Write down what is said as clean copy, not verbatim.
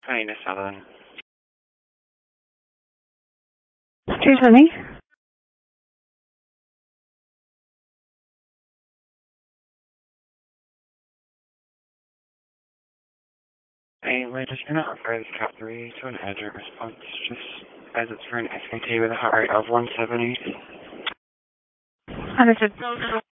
Hi, Miss Ellen. 220. Hey, we're just gonna offer this Cat 3 to an urgent response, just as it's for an SKT with a heart rate of 170. Understood.